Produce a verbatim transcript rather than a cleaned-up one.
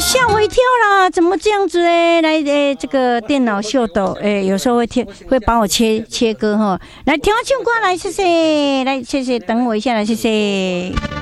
吓我一跳啦！怎么这样子哎？来诶，这个电脑秀逗诶，有时候会切，会帮我切切割哈。来，调唱歌来，谢谢，来谢谢，等我一下来，谢谢。